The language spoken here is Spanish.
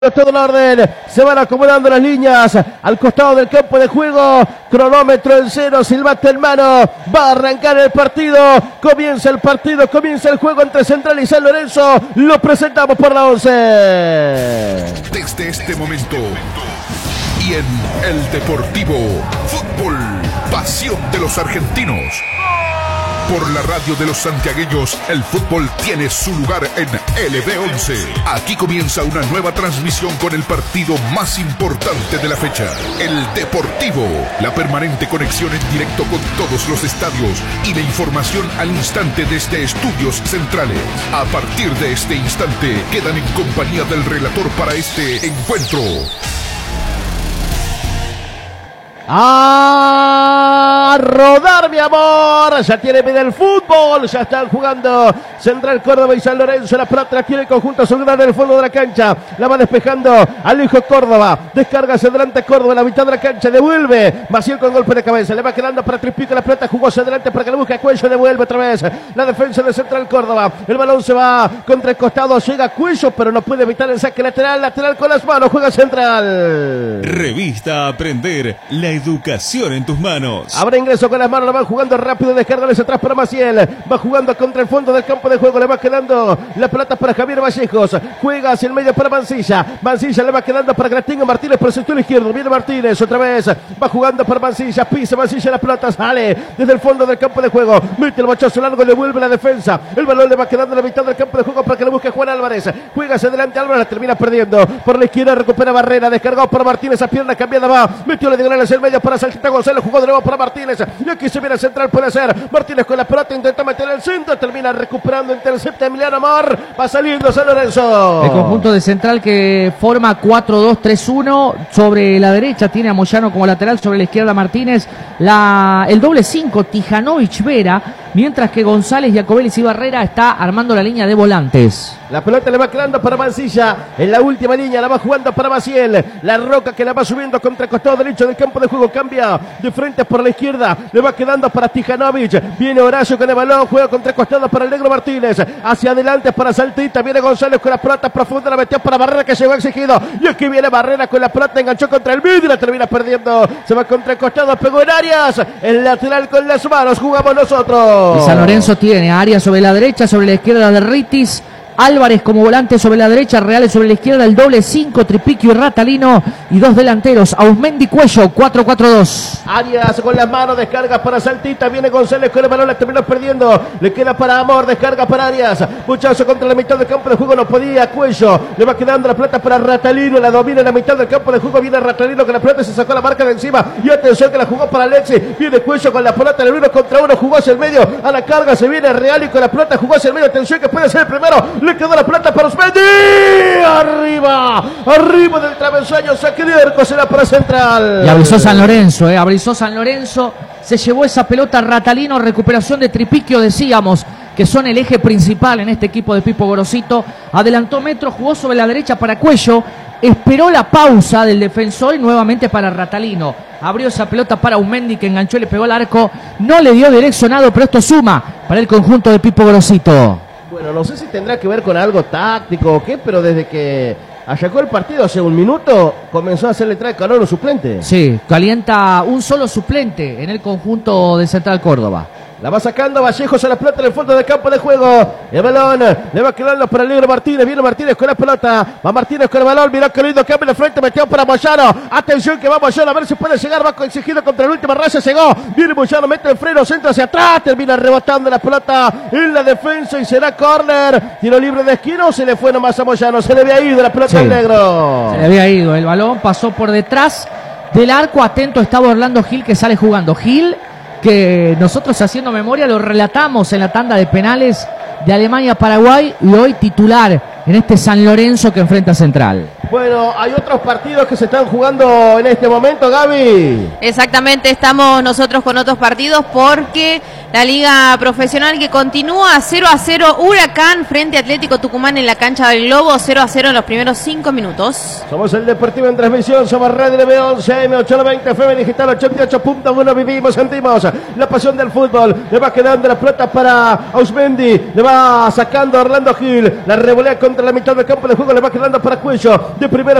Todo en orden, se van acomodando las líneas al costado del campo de juego, cronómetro en cero, silbato en mano, va a arrancar el partido, comienza el juego entre Central y San Lorenzo, lo presentamos por la 11. Desde este momento y en El Deportivo, fútbol, pasión de los argentinos. Por la radio de los santiagueños, el fútbol tiene su lugar en LB11. Aquí comienza una nueva transmisión con el partido más importante de la fecha. El Deportivo, la permanente conexión en directo con todos los estadios y la información al instante desde estudios centrales. A partir de este instante, quedan en compañía del relator para este encuentro. ¡A rodar, mi amor! Ya tiene medio el fútbol, ya están jugando Central Córdoba y San Lorenzo. La pelota la tiene el conjunto azulgrana en el fondo de la cancha. La va despejando al hijo Córdoba. Descarga hacia adelante Córdoba, la mitad de la cancha. Devuelve Maciel con golpe de cabeza. Le va quedando para Tripico. La pelota jugó hacia adelante para que le busque a Cuello. Devuelve otra vez la defensa de Central Córdoba. El balón se va contra el costado. Llega Cuello, pero no puede evitar el saque lateral. Lateral con las manos. Juega Central. Revista Aprender. La educación en tus manos. Habrá ingreso con las manos, la van jugando rápido, descargales atrás para Maciel, va jugando contra el fondo del campo de juego, le va quedando la pelota para Javier Vallejos, juega hacia el medio para Mancilla le va quedando para Gratingo Martínez por el sector izquierdo, viene Martínez otra vez, va jugando para Mancilla, pisa Mancilla, la pelota sale desde el fondo del campo de juego, mete el bachazo largo, le vuelve la defensa, el balón le va quedando en la mitad del campo de juego para que le busque Juan Álvarez, juega hacia adelante Álvarez, la termina perdiendo, por la izquierda recupera Barrera, descargado por Martínez, a pierna cambiada va, metió la diagonal hacia el medio para Saltita González, jugó de nuevo para Martínez, y aquí se viene Central, puede ser Martínez con la pelota, intenta meter el centro, termina recuperando, intercepta Emiliano Amor, va saliendo San Lorenzo. El conjunto de Central que forma 4-2-3-1, sobre la derecha tiene a Moyano como lateral, sobre la izquierda Martínez, el doble 5 Tijanovic Vera, mientras que González, Jacobellis y Barrera está armando la línea de volantes. La pelota le va quedando para Mancilla, en la última línea la va jugando para Maciel, la Roca que la va subiendo contra el costado derecho del campo de juego, cambia de frente por la izquierda, le va quedando para Tijanovic, viene Horacio con el balón, juega contra el costado para el negro Martínez, hacia adelante para Saltita, viene González con la pelota profunda, la metió para Barrera que llegó exigido, y aquí viene Barrera con la pelota, enganchó contra el vidrio, la termina perdiendo, se va contra el costado, pegó en Arias, el lateral con las manos, jugamos nosotros. Y San Lorenzo tiene a Arias sobre la derecha, sobre la izquierda de Ritis, Álvarez como volante sobre la derecha, Reales sobre la izquierda, el doble 5, Tripiquio y Ratalino, y dos delanteros, Ausmendi, Cuello, 4-4-2. Arias con las manos, descarga para Saltita, viene González con el balón, la terminó perdiendo, le queda para Amor, descarga para Arias, muchacho contra la mitad del campo de juego, no podía, Cuello, le va quedando la pelota para Ratalino, la domina en la mitad del campo de juego, viene Ratalino con la pelota, se sacó la marca de encima, y atención que la jugó para Alexi, viene Cuello con la pelota, el 1 contra 1, jugó hacia el medio, a la carga se viene Real y con la pelota jugó hacia el medio, atención que puede ser el primero, le quedó la pelota para Ausmendi, arriba del travesaño, saque de arco, será para Central. Y abrizó San Lorenzo, se llevó esa pelota Ratalino, recuperación de Tripiquio, decíamos que son el eje principal en este equipo de Pipo Gorosito, adelantó metro, jugó sobre la derecha para Cuello, esperó la pausa del defensor y nuevamente para Ratalino, abrió esa pelota para Ausmendi que enganchó y le pegó al arco, no le dio direccionado, pero esto suma para el conjunto de Pipo Gorosito. Bueno, no sé si tendrá que ver con algo táctico o qué, pero desde que arrancó el partido hace un minuto comenzó a hacerle traer calor a los suplentes. Sí, calienta un solo suplente en el conjunto de Central Córdoba. La va sacando Vallejos a la pelota en el fondo del campo de juego. El balón le va quedando para el negro Martínez. Viene Martínez con la pelota. Va Martínez con el balón. Mirá que lindo cambio de frente. Metió para Moyano. Atención que va Moyano. A ver si puede llegar. Va exigido contra el último raya. Llegó. Viene Moyano. Mete el freno. Centro hacia atrás. Termina rebotando la pelota en la defensa. Y será córner. Tiro libre de esquina. O se le fue nomás a Moyano. Se le había ido la pelota al negro. Se le había ido. El balón pasó por detrás del arco. Atento estaba Orlando Gil que sale jugando. Gil, que nosotros haciendo memoria lo relatamos en la tanda de penales de Alemania-Paraguay y hoy titular en este San Lorenzo que enfrenta Central. Bueno, hay otros partidos que se están jugando en este momento, Gaby. Exactamente, estamos nosotros con otros partidos porque la Liga Profesional que continúa 0-0, Huracán frente a Atlético Tucumán en la cancha del Globo, 0-0 en los primeros 5 minutos. Somos el Deportivo en transmisión, somos Red LB11, M890, FM Digital 88.1, vivimos, sentimos la pasión del fútbol. Le va quedando la pelota para Ausmendi, le va sacando a Orlando Gil, la revolea contra la mitad del campo de juego, le va quedando para Cuello. de primera